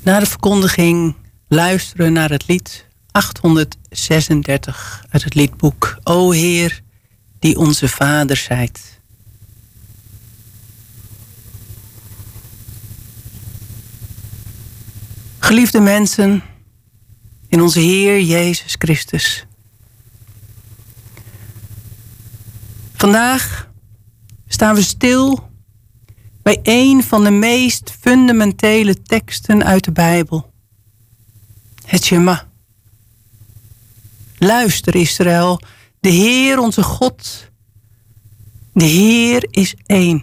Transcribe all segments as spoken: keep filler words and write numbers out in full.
Na de verkondiging luisteren naar het lied achthonderdzesendertig uit het liedboek O Heer, die onze Vader zijt. Geliefde mensen in onze Heer Jezus Christus. Vandaag staan we stil bij een van de meest fundamentele teksten uit de Bijbel. Het Shema. Luister Israël, de Heer onze God, de Heer is één.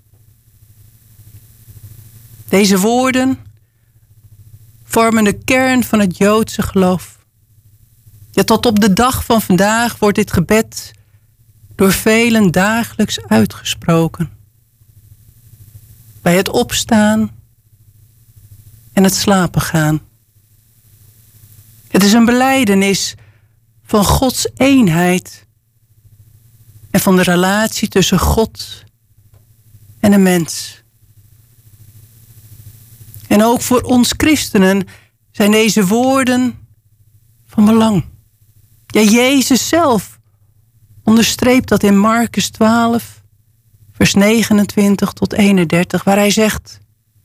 Deze woorden vormen de kern van het Joodse geloof. Ja, tot op de dag van vandaag wordt dit gebed door velen dagelijks uitgesproken. Bij het opstaan en het slapen gaan. Het is een belijdenis van Gods eenheid en van de relatie tussen God en de mens. En ook voor ons christenen zijn deze woorden van belang. Ja, Jezus zelf onderstreept dat in Marcus twaalf, vers negenentwintig tot eenendertig, waar hij zegt: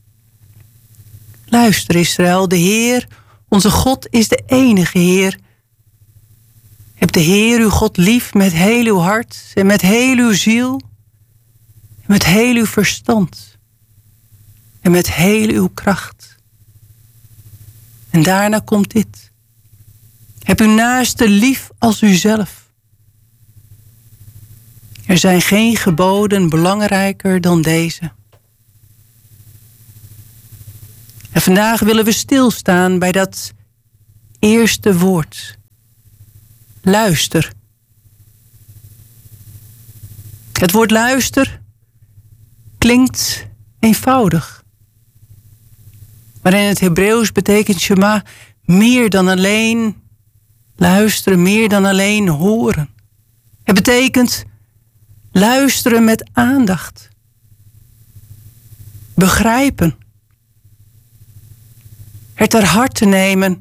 Luister Israël, de Heer, onze God is de enige Heer. Heb de Heer uw God lief met heel uw hart en met heel uw ziel en met heel uw verstand en met heel uw kracht. En daarna komt dit: heb uw naaste lief als uzelf. Er zijn geen geboden belangrijker dan deze. En vandaag willen we stilstaan bij dat eerste woord. Luister. Het woord luister klinkt eenvoudig. Maar in het Hebreeuws betekent Shema meer dan alleen luisteren, meer dan alleen horen. Het betekent luisteren met aandacht. Begrijpen. Het ter harte nemen.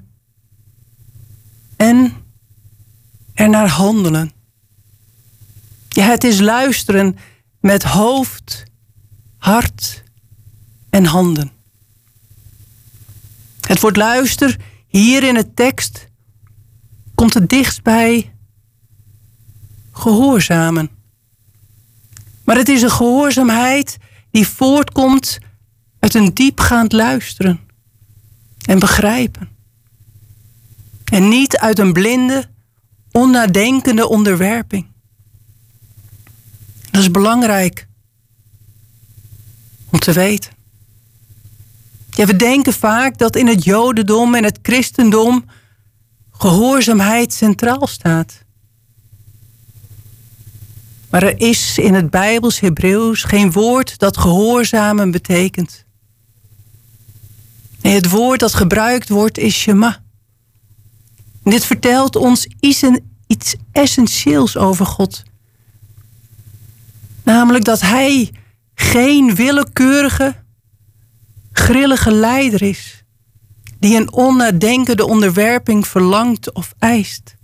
En ernaar handelen. Ja, het is luisteren met hoofd, hart en handen. Het woord luister hier in het tekst komt het dichtst bij gehoorzamen. Maar het is een gehoorzaamheid die voortkomt uit een diepgaand luisteren en begrijpen. En niet uit een blinde, onnadenkende onderwerping. Dat is belangrijk om te weten. Ja, we denken vaak dat in het Jodendom en het christendom gehoorzaamheid centraal staat. Maar er is in het Bijbels Hebreeuws geen woord dat gehoorzamen betekent. Nee, het woord dat gebruikt wordt is Shema. En dit vertelt ons iets essentieels over God. Namelijk dat Hij geen willekeurige, grillige leider is, die een onnadenkende onderwerping verlangt of eist.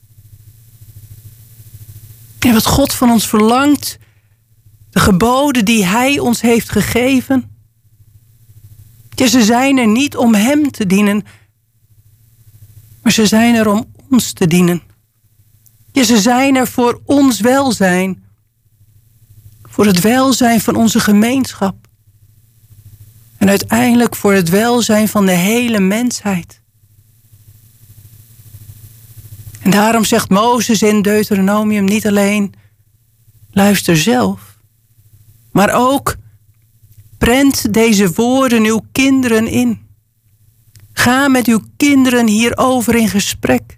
En wat God van ons verlangt, de geboden die Hij ons heeft gegeven, ja, ze zijn er niet om Hem te dienen, maar ze zijn er om ons te dienen. Ja, ze zijn er voor ons welzijn, voor het welzijn van onze gemeenschap en uiteindelijk voor het welzijn van de hele mensheid. En daarom zegt Mozes in Deuteronomium niet alleen: luister zelf, maar ook: prent deze woorden uw kinderen in. Ga met uw kinderen hierover in gesprek.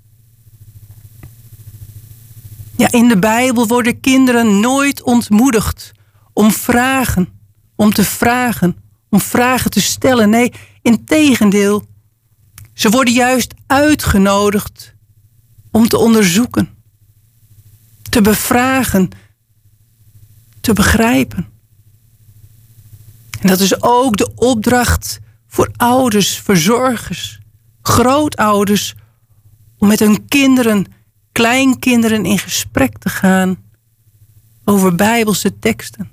Ja, in de Bijbel worden kinderen nooit ontmoedigd om vragen, om te vragen, om vragen te stellen. Nee, integendeel, ze worden juist uitgenodigd om te onderzoeken, te bevragen, te begrijpen. En dat is ook de opdracht voor ouders, verzorgers, grootouders, om met hun kinderen, kleinkinderen in gesprek te gaan over Bijbelse teksten.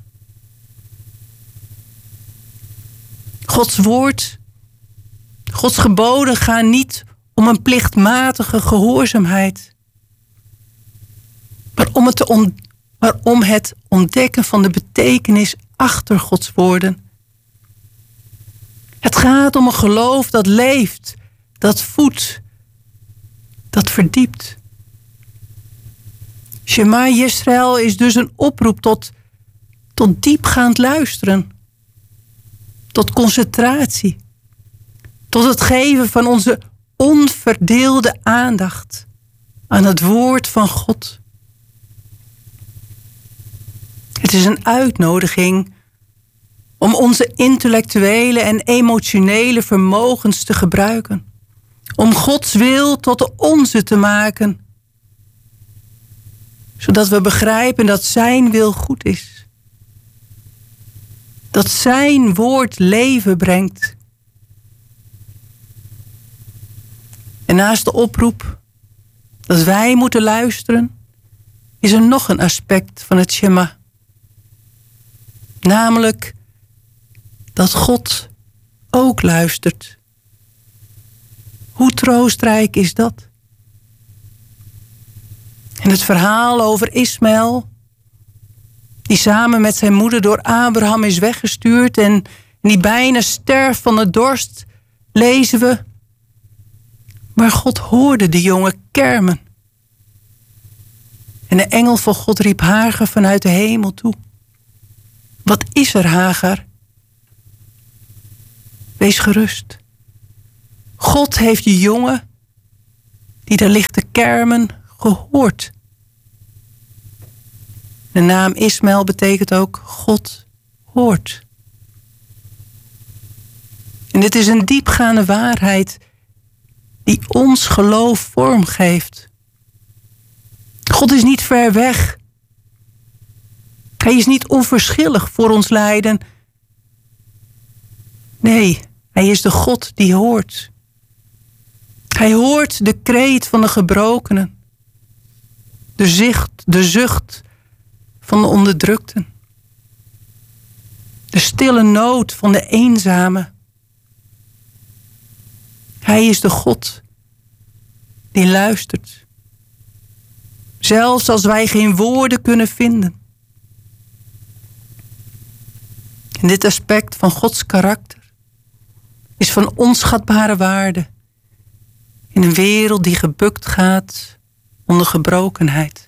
Gods woord, Gods geboden gaan niet om een plichtmatige gehoorzaamheid, maar om het, te on, maar om het ontdekken van de betekenis achter Gods woorden. Het gaat om een geloof dat leeft, dat voedt, dat verdiept. Shema Yisrael is dus een oproep tot, tot diepgaand luisteren, tot concentratie, tot het geven van onze onverdeelde aandacht aan het woord van God. Het is een uitnodiging om onze intellectuele en emotionele vermogens te gebruiken, om Gods wil tot de onze te maken, zodat we begrijpen dat zijn wil goed is, dat zijn woord leven brengt. En naast de oproep dat wij moeten luisteren, is er nog een aspect van het Shema. Namelijk dat God ook luistert. Hoe troostrijk is dat? En het verhaal over Ismaël, die samen met zijn moeder door Abraham is weggestuurd en die bijna sterft van de dorst, lezen we: maar God hoorde de jongen kermen. En de engel van God riep Hagar vanuit de hemel toe: wat is er, Hagar? Wees gerust. God heeft je jongen, die daar ligt te kermen, gehoord. De naam Ismaël betekent ook God hoort. En dit is een diepgaande waarheid die ons geloof vormgeeft. God is niet ver weg. Hij is niet onverschillig voor ons lijden. Nee, hij is de God die hoort. Hij hoort de kreet van de gebrokenen. De zicht, de zucht van de onderdrukten. De stille nood van de eenzame. Hij is de God die luistert. Zelfs als wij geen woorden kunnen vinden. En dit aspect van Gods karakter is van onschatbare waarde in een wereld die gebukt gaat onder gebrokenheid.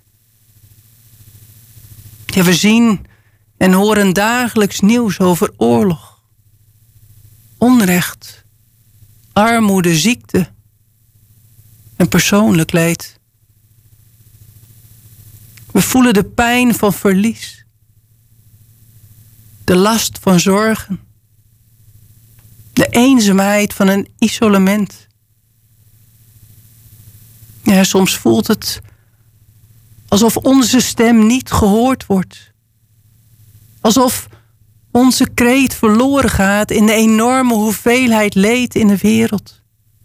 Ja, we zien en horen dagelijks nieuws over oorlog, onrecht, armoede, ziekte en persoonlijk leed. We voelen de pijn van verlies, de last van zorgen, de eenzaamheid van een isolement. Ja, soms voelt het alsof onze stem niet gehoord wordt. Alsof onze kreet verloren gaat in de enorme hoeveelheid leed in de wereld.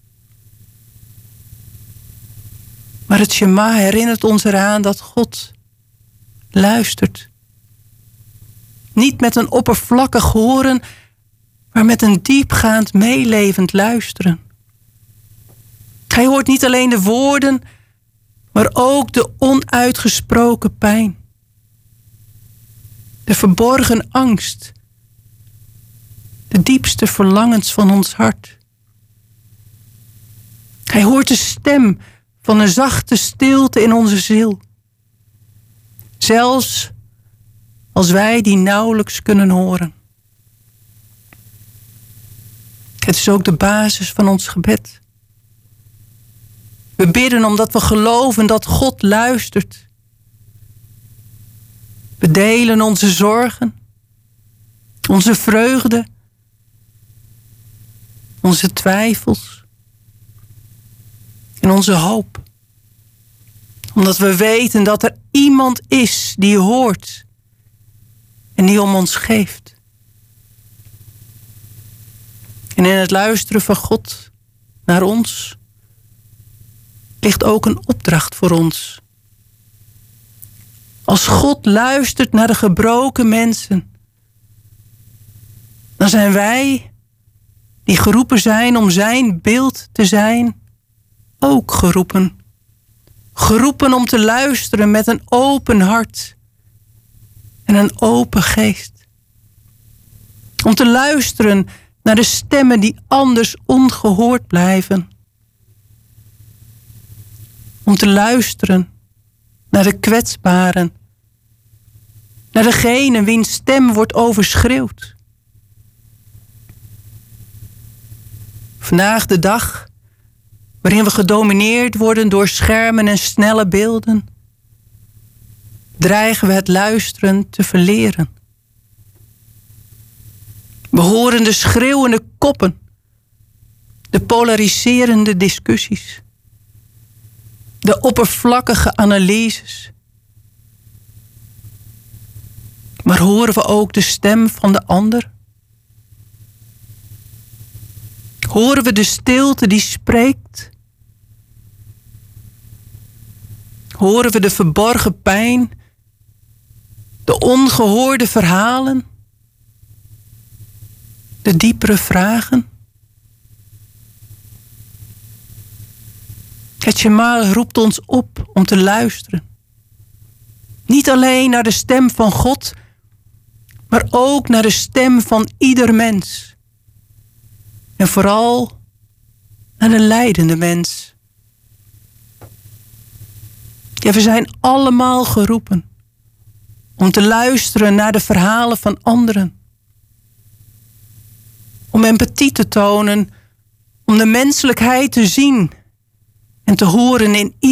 Maar het Shema herinnert ons eraan dat God luistert. Niet met een oppervlakkig horen, maar met een diepgaand meelevend luisteren. Hij hoort niet alleen de woorden, maar ook de onuitgesproken pijn. De verborgen angst. De diepste verlangens van ons hart. Hij hoort de stem van een zachte stilte in onze ziel. Zelfs als wij die nauwelijks kunnen horen. Het is ook de basis van ons gebed. We bidden omdat we geloven dat God luistert. We delen onze zorgen, onze vreugde, onze twijfels en onze hoop. Omdat we weten dat er iemand is die hoort en die om ons geeft. En in het luisteren van God naar ons ligt ook een opdracht voor ons. Als God luistert naar de gebroken mensen, dan zijn wij, die geroepen zijn om zijn beeld te zijn, ook geroepen. Geroepen om te luisteren met een open hart en een open geest. Om te luisteren naar de stemmen die anders ongehoord blijven. Om te luisteren naar de kwetsbaren. Naar degene wiens stem wordt overschreeuwd. Vandaag de dag waarin we gedomineerd worden door schermen en snelle beelden, dreigen we het luisteren te verleren. We horen de schreeuwende koppen, de polariserende discussies, de oppervlakkige analyses. Maar horen we ook de stem van de ander? Horen we de stilte die spreekt? Horen we de verborgen pijn, de ongehoorde verhalen, de diepere vragen? Het Shema roept ons op om te luisteren. Niet alleen naar de stem van God, maar ook naar de stem van ieder mens. En vooral naar de lijdende mens. Ja, we zijn allemaal geroepen om te luisteren naar de verhalen van anderen. Om empathie te tonen, om de menselijkheid te zien en te horen in